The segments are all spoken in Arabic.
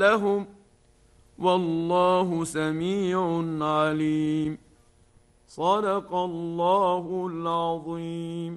لهم، والله سميع عليم. صدق الله العظيم.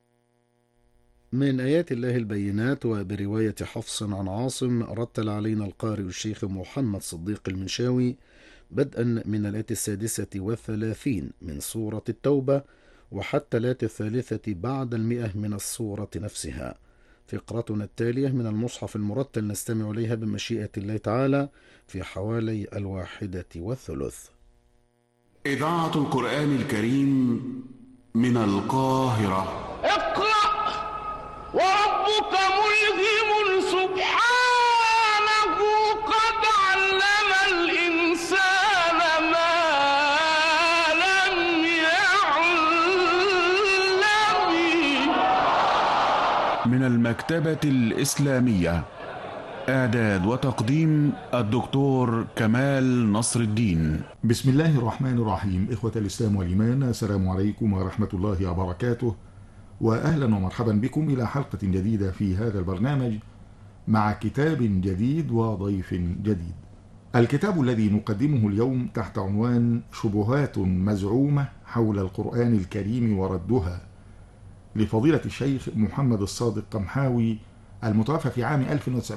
من آيات الله البينات، وبرواية حفص عن عاصم رتل علينا القارئ الشيخ محمد صديق المنشاوي بدءا من الآية 36 من سورة التوبة وحتى الآية 3 بعد 100 من السورة نفسها. فقرتنا التالية من المصحف المرتل نستمع إليها بمشيئة الله تعالى في حوالي 1:30. إذاعة القرآن الكريم من القاهرة. اقرأ وربك ملهم سبحانه قد علم الإنسان ما لم يعلم. من المكتبة الإسلامية، إعداد وتقديم الدكتور كمال نصر الدين. بسم الله الرحمن الرحيم. إخوة الإسلام والإيمان، السلام عليكم ورحمة الله وبركاته، وأهلا ومرحبا بكم إلى حلقة جديدة في هذا البرنامج مع كتاب جديد وضيف جديد. الكتاب الذي نقدمه اليوم تحت عنوان شبهات مزعومة حول القرآن الكريم وردها، لفضيلة الشيخ محمد الصادق قمحاوي المتوفى في عام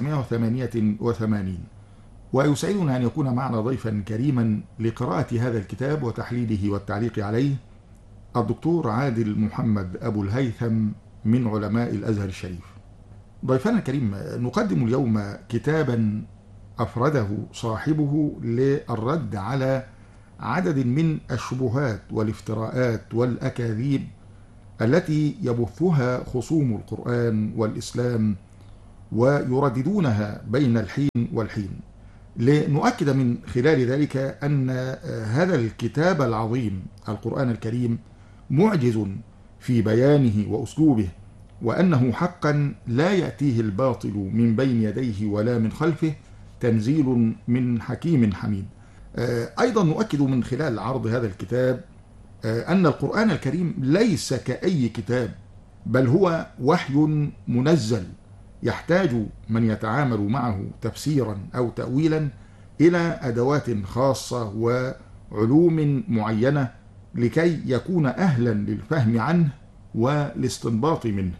1988. ويسعدنا أن يكون معنا ضيفا كريما لقراءة هذا الكتاب وتحليله والتعليق عليه الدكتور عادل محمد أبو الهيثم من علماء الأزهر الشريف. ضيفنا الكريم، نقدم اليوم كتابا أفرده صاحبه للرد على عدد من الشبهات والافتراءات والأكاذيب التي يبثها خصوم القرآن والإسلام ويرددونها بين الحين والحين، لنؤكد من خلال ذلك أن هذا الكتاب العظيم القرآن الكريم معجز في بيانه وأسلوبه، وأنه حقا لا يأتيه الباطل من بين يديه ولا من خلفه، تنزيل من حكيم حميد. أيضا نؤكد من خلال عرض هذا الكتاب أن القرآن الكريم ليس كأي كتاب، بل هو وحي منزل يحتاج من يتعامل معه تفسيرا أو تأويلا إلى أدوات خاصة وعلوم معينة لكي يكون أهلا للفهم عنه والاستنباط منه.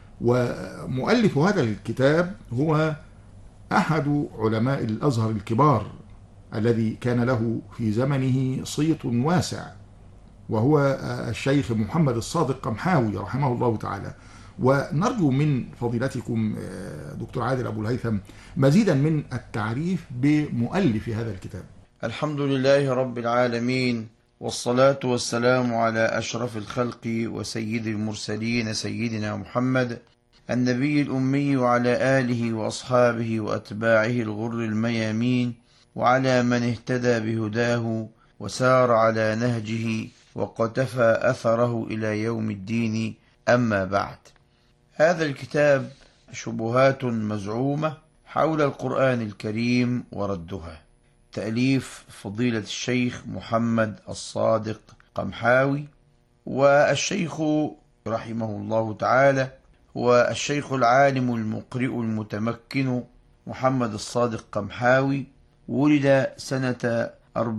ومؤلف هذا الكتاب هو أحد علماء الأزهر الكبار الذي كان له في زمنه صيت واسع، وهو الشيخ محمد الصادق قمحاوي رحمه الله تعالى. ونرجو من فضيلتكم دكتور عادل أبو الهيثم مزيدا من التعريف بمؤلف هذا الكتاب. الحمد لله رب العالمين، والصلاة والسلام على أشرف الخلق وسيد المرسلين سيدنا محمد النبي الأمي، وعلى آله وأصحابه وأتباعه الغر الميامين، وعلى من اهتدى بهداه وسار على نهجه وقتفى أثره إلى يوم الدين. أما بعد، هذا الكتاب شبهات مزعومة حول القرآن الكريم وردها، تأليف فضيلة الشيخ محمد الصادق قمحاوي. والشيخ رحمه الله تعالى هو الشيخ العالم المقرئ المتمكن محمد الصادق قمحاوي، ولد سنة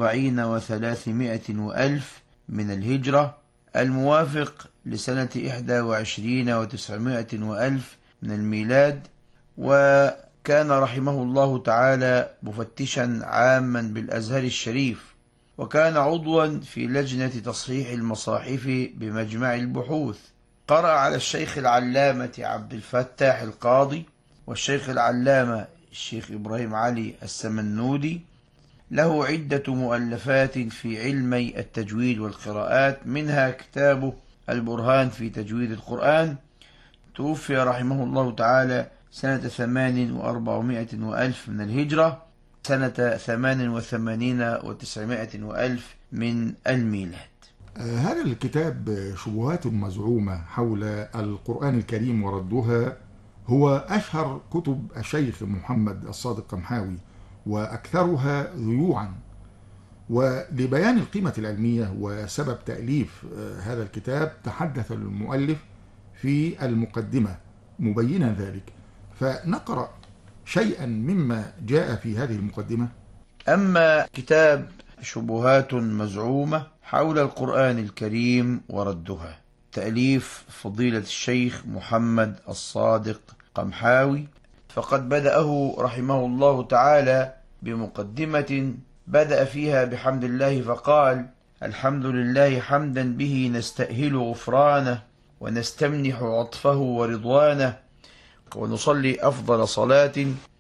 40 و300 من الهجرة، الموافق لسنة 21 و900 من الميلاد. وكان رحمه الله تعالى مفتشا عاما بالأزهر الشريف، وكان عضوا في لجنة تصحيح المصاحف بمجمع البحوث. قرأ على الشيخ العلامة عبد الفتاح القاضي والشيخ العلامة الشيخ إبراهيم علي السمنودي. له عدة مؤلفات في علمي التجويد والقراءات، منها كتابه البرهان في تجويد القرآن. توفي رحمه الله تعالى سنة 48 من الهجرة، سنة 88 و900 من الميلاد. هذا الكتاب شبهات مزعومة حول القرآن الكريم وردها هو أشهر كتب الشيخ محمد الصادق قمحاوي وأكثرها ذيوعا. ولبيان القيمة العلمية وسبب تأليف هذا الكتاب تحدث المؤلف في المقدمة مبينا ذلك، فنقرأ شيئا مما جاء في هذه المقدمة؟ أما كتاب شبهات مزعومة حول القرآن الكريم وردها، تأليف فضيلة الشيخ محمد الصادق قمحاوي، فقد بدأه رحمه الله تعالى بمقدمة بدأ فيها بحمد الله فقال: الحمد لله حمدا به نستأهل غفرانه ونستمنح عطفه ورضوانه، ونصلي أفضل صلاة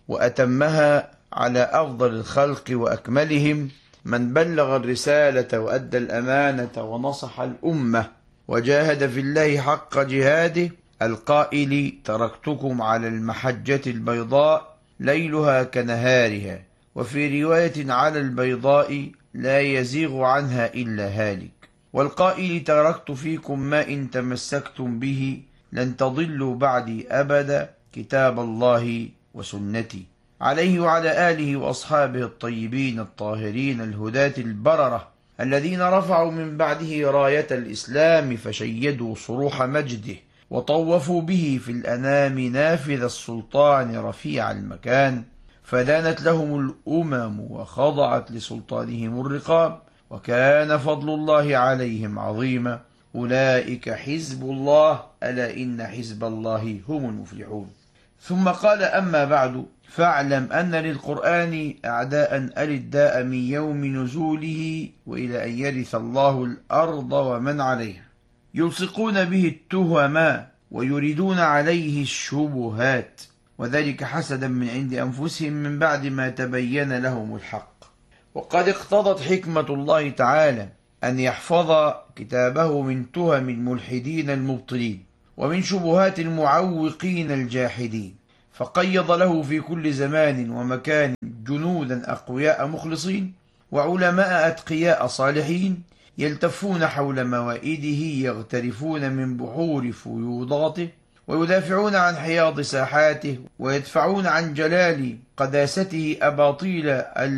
وأتمها على أفضل الخلق وأكملهم من بلغ الرسالة وأدى الأمانة ونصح الأمة وجاهد في الله حق جهاده، القائل: تركتكم على المحجة البيضاء ليلها كنهارها، وفي رواية على البيضاء لا يزيغ عنها إلا هالك، والقائل: تركت فيكم ما إن تمسكتم به لن تضلوا بعدي أبدا، كتاب الله وسنتي، عليه وعلى آله وأصحابه الطيبين الطاهرين الهداة البررة الذين رفعوا من بعده راية الإسلام فشيدوا صروح مجده وطوفوا به في الأنام نافذ السلطان رفيع المكان، فدانت لهم الأمم وخضعت لسلطانهم الرقاب، وكان فضل الله عليهم عظيما، أولئك حزب الله، ألا إن حزب الله هم المفلحون. ثم قال: أما بعد، فاعلم أن للقرآن أعداء ألداء من يوم نزوله وإلى أن يرث الله الأرض ومن عليها، يلصقون به التهما ويريدون عليه الشبهات، وذلك حسدا من عند أنفسهم من بعد ما تبين لهم الحق. وقد اقتضت حكمة الله تعالى أن يحفظ كتابه من تهم الملحدين المبطلين ومن شبهات المعوقين الجاحدين، فقيض له في كل زمان ومكان جنودا أقوياء مخلصين وعلماء أتقياء صالحين يلتفون حول موائده، يغترفون من بحور فيوضاته ويدافعون عن حياض ساحاته، ويدفعون عن جلال قداسته أباطيل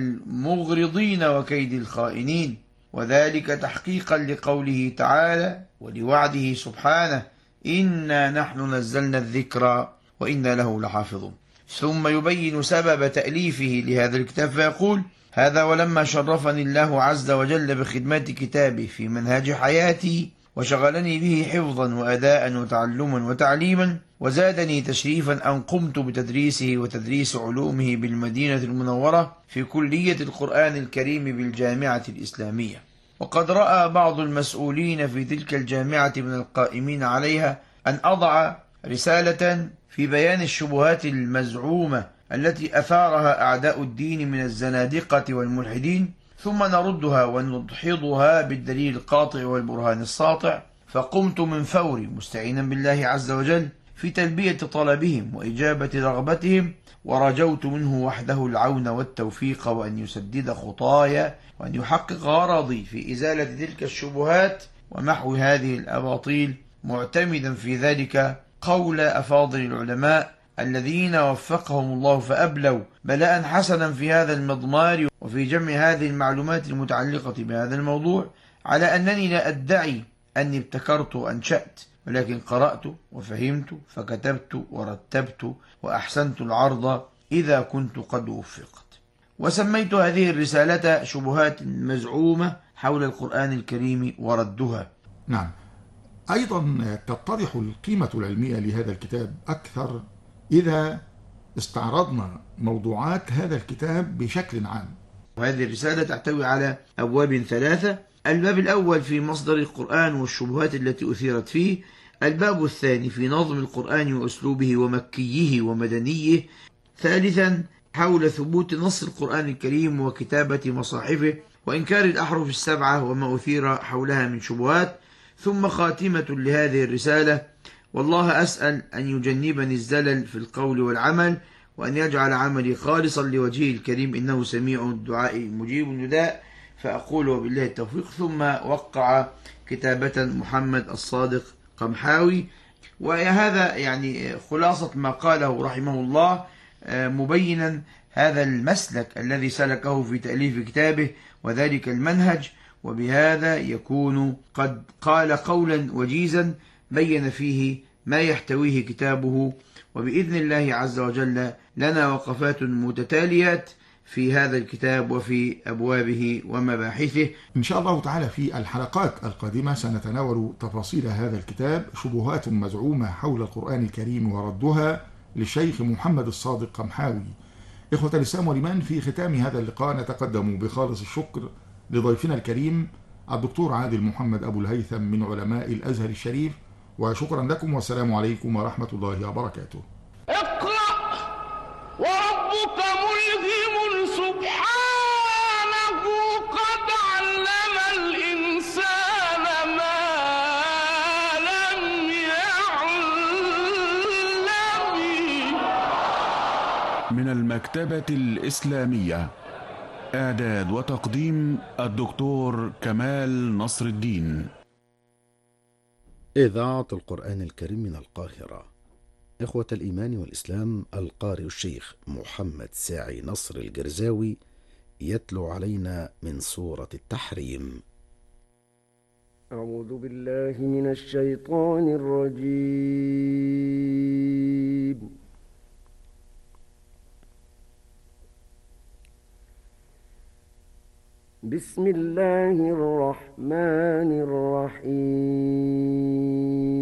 المغرضين وكيد الخائنين، وذلك تحقيقا لقوله تعالى ولوعده سبحانه: إنا نحن نزلنا الذكر وإنا له لحافظون. ثم يبين سبب تأليفه لهذا الكتاب فيقول: هذا ولما شرفني الله عز وجل بخدمة كتابه في منهاج حياتي، وشغلني به حفظا وأداء وتعلما وتعليما، وزادني تشريفا أن قمت بتدريسه وتدريس علومه بالمدينة المنورة في كلية القرآن الكريم بالجامعة الإسلامية. وقد رأى بعض المسؤولين في تلك الجامعة من القائمين عليها أن أضع رسالة في بيان الشبهات المزعومة التي أثارها أعداء الدين من الزنادقة والملحدين، ثم نردها ونضحضها بالدليل القاطع والبرهان الساطع، فقمت من فوري مستعينا بالله عز وجل في تلبية طلبهم وإجابة رغبتهم، ورجوت منه وحده العون والتوفيق وأن يسدد خطايا وأن يحقق غرضي في إزالة تلك الشبهات ومحو هذه الأباطيل، معتمدا في ذلك قول أفاضل العلماء الذين وفقهم الله فأبلوا بلاء حسنا في هذا المضمار وفي جمع هذه المعلومات المتعلقة بهذا الموضوع، على أنني لا أدعي أني ابتكرت وأنشأت، ولكن قرأت وفهمت فكتبت ورتبت وأحسنت العرض إذا كنت قد وفقت. وسميت هذه الرسالة شبهات مزعومة حول القرآن الكريم وردها. نعم، أيضا تتضح القيمة العلمية لهذا الكتاب أكثر إذا استعرضنا موضوعات هذا الكتاب بشكل عام. وهذه الرسالة تحتوي على أبواب ثلاثة: الباب الأول في مصدر القرآن والشبهات التي أثيرت فيه، الباب الثاني في نظم القرآن وأسلوبه ومكيه ومدنيه، ثالثا حول ثبوت نص القرآن الكريم وكتابة مصاحفه وإنكار الأحرف السبعة وما أثير حولها من شبهات، ثم خاتمة لهذه الرسالة: والله أسأل أن يجنبني الزلل في القول والعمل، وأن يجعل عملي خالصا لوجهه الكريم، إنه سميع الدعاء مجيب النداء. فأقول وبالله التوفيق. ثم وقع كتابة محمد الصادق قمحاوي. وهذا يعني خلاصة ما قاله رحمه الله، مبينا هذا المسلك الذي سلكه في تأليف كتابه وذلك المنهج، وبهذا يكون قد قال قولا وجيزا بين فيه ما يحتويه كتابه وبإذن الله عز وجل لنا وقفات متتاليات في هذا الكتاب وفي أبوابه ومباحثه إن شاء الله تعالى. في الحلقات القادمة سنتناول تفاصيل هذا الكتاب، شبهات مزعومة حول القرآن الكريم وردها للشيخ محمد الصادق قمحاوي. إخوة الإسلام والإيمان، في ختام هذا اللقاء نتقدم بخالص الشكر لضيفنا الكريم الدكتور عادل محمد أبو الهيثم من علماء الأزهر الشريف، وشكرا لكم والسلام عليكم ورحمة الله وبركاته. اقرأ وربك ملهم سبحانه قد علم الإنسان ما لم يعلم. من المكتبة الإسلامية، إعداد وتقديم الدكتور كمال نصر الدين. إذاعة القرآن الكريم من القاهرة. إخوة الإيمان والإسلام، القارئ الشيخ محمد ساعي نصر الجرزاوي يتلو علينا من سورة التحريم. أعوذ بالله من الشيطان الرجيم. بسم الله الرحمن الرحيم.